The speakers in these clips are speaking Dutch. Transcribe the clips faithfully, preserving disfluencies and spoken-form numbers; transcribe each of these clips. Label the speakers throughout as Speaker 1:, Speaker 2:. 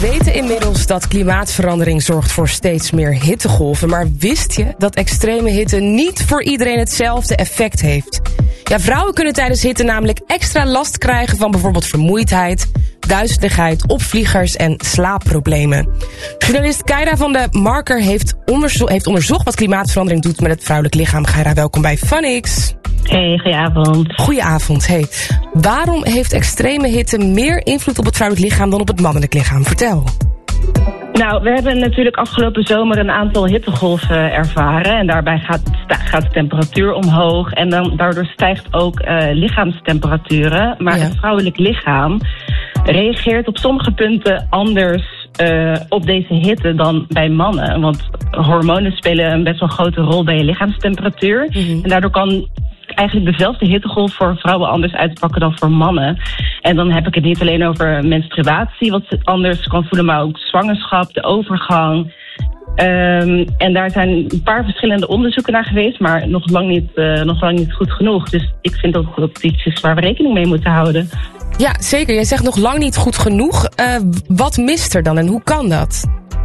Speaker 1: weten inmiddels dat klimaatverandering zorgt voor steeds meer hittegolven. Maar wist je dat extreme hitte niet voor iedereen hetzelfde effect heeft? Ja, vrouwen kunnen tijdens hitte namelijk extra last krijgen van bijvoorbeeld vermoeidheid, duizeligheid, opvliegers en slaapproblemen. Journalist Keira van de Marker heeft, onderzo- heeft onderzocht wat klimaatverandering doet met het vrouwelijk lichaam. Keira, welkom bij Funix.
Speaker 2: Hey, goedenavond.
Speaker 1: Goedenavond. Hey. Waarom heeft extreme hitte meer invloed op het vrouwelijk lichaam dan op het mannelijk lichaam? Vertel.
Speaker 2: Nou, we hebben natuurlijk afgelopen zomer een aantal hittegolven ervaren. En daarbij gaat, gaat de temperatuur omhoog. En dan, daardoor stijgt ook uh, lichaamstemperaturen. Maar ja. Het vrouwelijk lichaam reageert op sommige punten anders uh, op deze hitte dan bij mannen. Want hormonen spelen een best wel grote rol bij je lichaamstemperatuur. Mm-hmm. En daardoor kan eigenlijk dezelfde hittegolf voor vrouwen anders uitpakken dan voor mannen. En dan heb ik het niet alleen over menstruatie, wat anders kan voelen, maar ook zwangerschap, de overgang. Um, en daar zijn een paar verschillende onderzoeken naar geweest, maar nog lang niet, uh, nog lang niet goed genoeg. Dus ik vind dat dat iets is waar we rekening mee moeten houden.
Speaker 1: Ja, zeker. Jij zegt nog lang niet goed genoeg. Uh, wat mist er dan en hoe kan dat?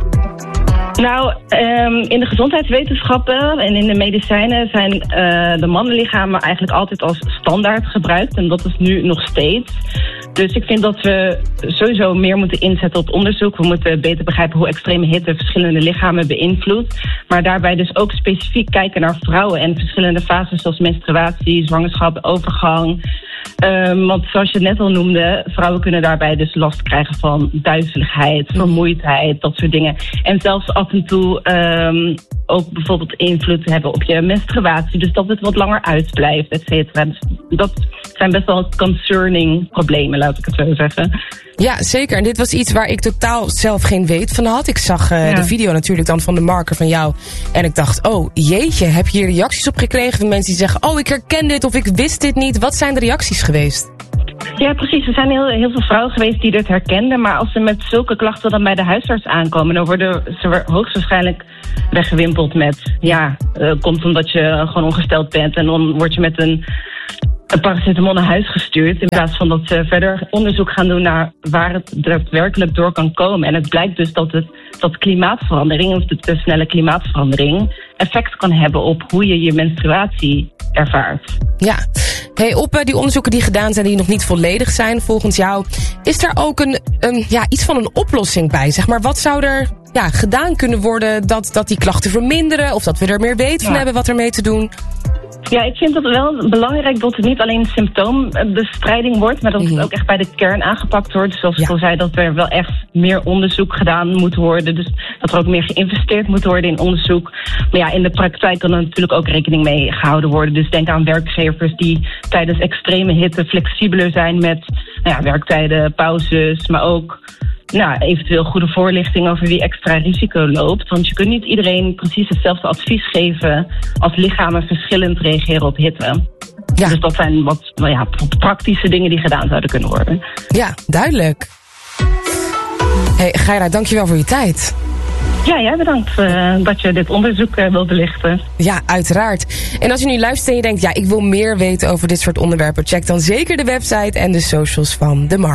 Speaker 2: Nou, um, in de gezondheidswetenschappen en in de medicijnen zijn uh, de mannenlichamen eigenlijk altijd als standaard gebruikt. En dat is nu nog steeds. Dus ik vind dat we sowieso meer moeten inzetten op onderzoek. We moeten beter begrijpen hoe extreme hitte verschillende lichamen beïnvloedt. Maar daarbij dus ook specifiek kijken naar vrouwen en verschillende fases zoals menstruatie, zwangerschap, overgang. Um, want zoals je net al noemde, vrouwen kunnen daarbij dus last krijgen van duizeligheid, vermoeidheid, dat soort dingen. En zelfs af en toe um, ook bijvoorbeeld invloed hebben op je menstruatie. Dus dat het wat langer uitblijft, et cetera. Dus dat zijn best wel concerning problemen, laat ik het zo zeggen.
Speaker 1: Ja, zeker. En dit was iets waar ik totaal zelf geen weet van had. Ik zag uh, ja. de video natuurlijk dan van de Marker van jou. En ik dacht, oh jeetje, heb je hier reacties op gekregen van mensen die zeggen, oh ik herken dit of ik wist dit niet. Wat zijn de reacties geweest?
Speaker 2: Ja, precies. Er zijn heel, heel veel vrouwen geweest die dit herkenden. Maar als ze met zulke klachten dan bij de huisarts aankomen, dan worden ze hoogstwaarschijnlijk weggewimpeld met, ja, uh, komt omdat je gewoon ongesteld bent. En dan word je met een een paracetamol naar huis gestuurd. In plaats van dat ze verder onderzoek gaan doen naar waar het daadwerkelijk door kan komen. En het blijkt dus dat, het, dat klimaatverandering, of de te snelle klimaatverandering, effect kan hebben op hoe je je menstruatie ervaart.
Speaker 1: Ja, hey, op uh, die onderzoeken die gedaan zijn die nog niet volledig zijn volgens jou, is er ook een, een, ja, iets van een oplossing bij? Zeg maar, wat zou er ja, gedaan kunnen worden dat, dat die klachten verminderen? Of dat we er meer weten van ja. hebben wat ermee te doen?
Speaker 2: Ja, ik vind het wel belangrijk dat het niet alleen symptoombestrijding wordt, maar dat het ook echt bij de kern aangepakt wordt. Dus zoals ik ja. al zei, dat er wel echt meer onderzoek gedaan moet worden. Dus dat er ook meer geïnvesteerd moet worden in onderzoek. Maar ja, in de praktijk kan er natuurlijk ook rekening mee gehouden worden. Dus denk aan werkgevers die tijdens extreme hitte flexibeler zijn met nou ja, werktijden, pauzes, maar ook nou, eventueel goede voorlichting over wie extra risico loopt. Want je kunt niet iedereen precies hetzelfde advies geven als lichamen verschillend reageren op hitte. Ja. Dus dat zijn wat nou ja, praktische dingen die gedaan zouden kunnen worden.
Speaker 1: Ja, duidelijk. Hey, Keira, dankjewel voor je tijd.
Speaker 2: Ja, jij bedankt uh, dat je dit onderzoek uh, wil belichten.
Speaker 1: Ja, uiteraard. En als je nu luistert en je denkt, ja, ik wil meer weten over dit soort onderwerpen, check dan zeker de website en de socials van de Marker.